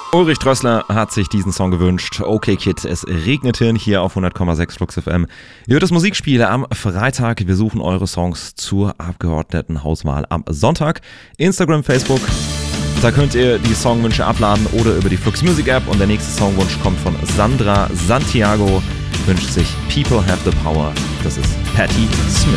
Ulrich Drössler hat sich diesen Song gewünscht. Okay Kid, es regnet hier auf 100,6 Flux FM. Ihr hört das Musikspiel am Freitag. Wir suchen eure Songs zur Abgeordnetenhauswahl am Sonntag. Instagram, Facebook. Da könnt ihr die Songwünsche abladen oder über die Flux Music App. Und der nächste Songwunsch kommt von Sandra Santiago. Wünscht sich People Have the Power. Das ist Patti Smith.